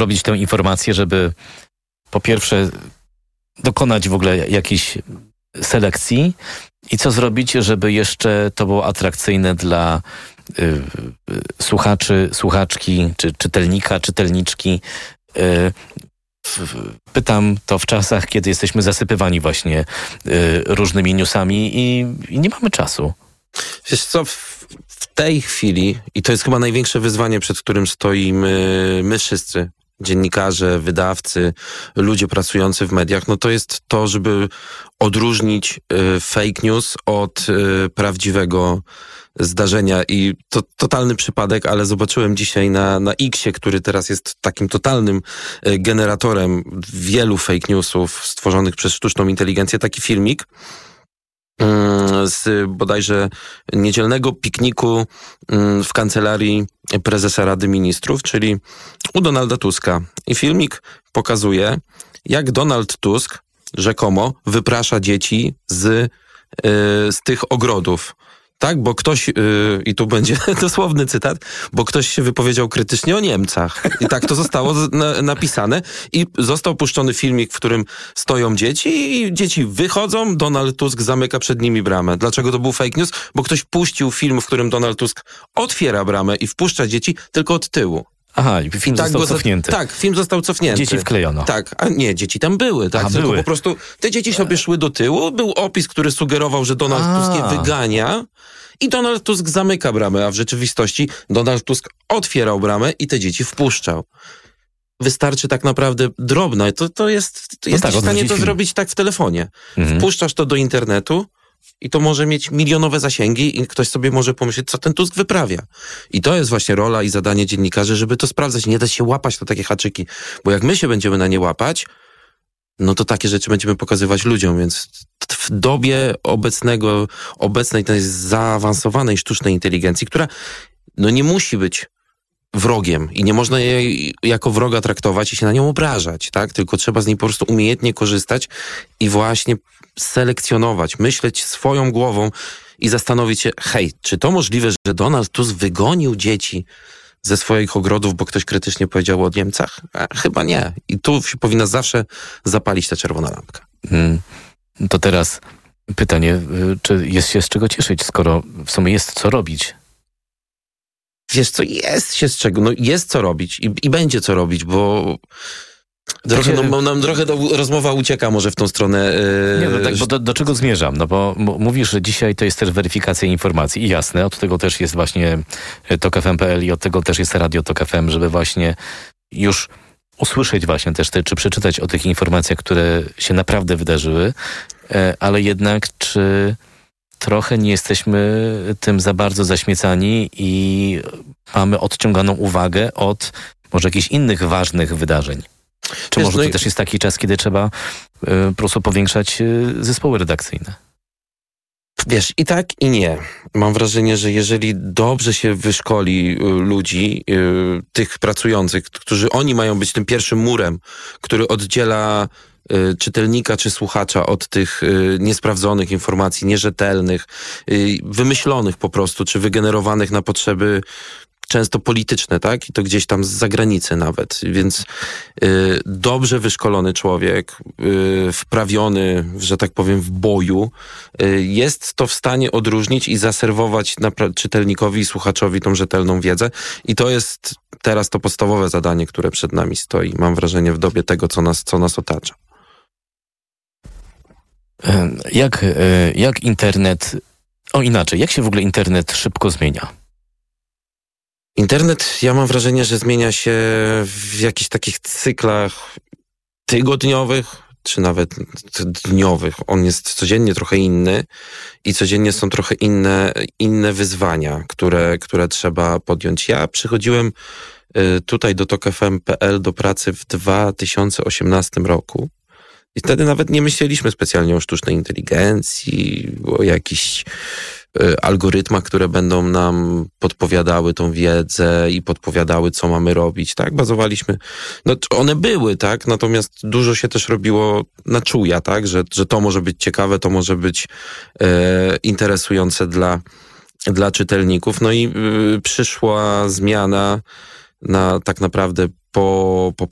zrobić tę informację, żeby po pierwsze dokonać w ogóle jakiejś selekcji i co zrobić, żeby jeszcze to było atrakcyjne dla słuchaczy, słuchaczki, czy czytelnika, czytelniczki. Pytam to w czasach, kiedy jesteśmy zasypywani właśnie różnymi newsami i nie mamy czasu. Wiesz co, w tej chwili, i to jest chyba największe wyzwanie, przed którym stoimy my wszyscy, dziennikarze, wydawcy, ludzie pracujący w mediach, no to jest to, żeby odróżnić fake news od prawdziwego zdarzenia. I to totalny przypadek, ale zobaczyłem dzisiaj na X-ie, który teraz jest takim totalnym generatorem wielu fake newsów stworzonych przez sztuczną inteligencję, taki filmik z bodajże niedzielnego pikniku w kancelarii prezesa Rady Ministrów, czyli u Donalda Tuska. I filmik pokazuje, jak Donald Tusk rzekomo wyprasza dzieci z tych ogrodów. Tak, bo ktoś, i tu będzie dosłowny cytat, bo ktoś się wypowiedział krytycznie o Niemcach. I tak to zostało napisane. I został puszczony filmik, w którym stoją dzieci i dzieci wychodzą, Donald Tusk zamyka przed nimi bramę. Dlaczego to był fake news? Bo ktoś puścił film, w którym Donald Tusk otwiera bramę i wpuszcza dzieci tylko od tyłu. Aha, i film został cofnięty. Tak, film został cofnięty. Dzieci wklejono. Tak, a nie, dzieci tam były, tak? Tylko były. Po prostu te dzieci sobie szły do tyłu, był opis, który sugerował, że Donald Tusk je wygania i Donald Tusk zamyka bramę, a w rzeczywistości Donald Tusk otwierał bramę i te dzieci wpuszczał. Wystarczy tak naprawdę drobna. To jesteś w stanie to zrobić tak w telefonie. Wpuszczasz to do internetu, i to może mieć milionowe zasięgi i ktoś sobie może pomyśleć, co ten Tusk wyprawia. I to jest właśnie rola i zadanie dziennikarzy, żeby to sprawdzać. Nie da się łapać na takie haczyki, bo jak my się będziemy na nie łapać, no to takie rzeczy będziemy pokazywać ludziom, więc w dobie obecnej tej zaawansowanej sztucznej inteligencji, która no nie musi być wrogiem i nie można jej jako wroga traktować i się na nią obrażać, tak? Tylko trzeba z niej po prostu umiejętnie korzystać i właśnie selekcjonować, myśleć swoją głową i zastanowić się, hej, czy to możliwe, że Donald Tusk wygonił dzieci ze swoich ogrodów, bo ktoś krytycznie powiedział o Niemcach? Chyba nie. I tu się powinna zawsze zapalić ta czerwona lampka. To teraz pytanie, czy jest się z czego cieszyć, skoro w sumie jest co robić? Wiesz co, jest się z czego, no jest co robić i będzie co robić, bo nam trochę rozmowa ucieka może w tą stronę. Nie, no tak, bo do czego zmierzam? No bo mówisz, że dzisiaj to jest też weryfikacja informacji i jasne, od tego też jest właśnie TOK.FM.pl i od tego też jest Radio TOK FM, żeby właśnie już usłyszeć właśnie też czy przeczytać o tych informacjach, które się naprawdę wydarzyły, ale jednak czy trochę nie jesteśmy tym za bardzo zaśmiecani i mamy odciąganą uwagę od może jakichś innych ważnych wydarzeń. Czy może to też jest taki czas, kiedy trzeba po prostu powiększać zespoły redakcyjne? Wiesz, i tak i nie. Mam wrażenie, że jeżeli dobrze się wyszkoli ludzi, tych pracujących, którzy oni mają być tym pierwszym murem, który oddziela czytelnika czy słuchacza od tych niesprawdzonych informacji, nierzetelnych, wymyślonych po prostu, czy wygenerowanych na potrzeby często polityczne, tak? I to gdzieś tam z zagranicy nawet. Więc dobrze wyszkolony człowiek, wprawiony, że tak powiem, w boju, jest to w stanie odróżnić i zaserwować czytelnikowi i słuchaczowi tą rzetelną wiedzę. I to jest teraz to podstawowe zadanie, które przed nami stoi. Mam wrażenie w dobie tego, co nas otacza. Jak internet... inaczej. Jak się w ogóle internet szybko zmienia? Internet, ja mam wrażenie, że zmienia się w jakichś takich cyklach tygodniowych, czy nawet dniowych. On jest codziennie trochę inny i codziennie są trochę inne wyzwania, które trzeba podjąć. Ja przychodziłem tutaj do TOK.FM.pl do pracy w 2018 roku. I wtedy nawet nie myśleliśmy specjalnie o sztucznej inteligencji, o jakichś algorytmach, które będą nam podpowiadały tą wiedzę i podpowiadały, co mamy robić, tak? Bazowaliśmy, no one były, tak? Natomiast dużo się też robiło na czuja, tak? Że to może być ciekawe, to może być interesujące dla czytelników. No i przyszła zmiana na tak naprawdę po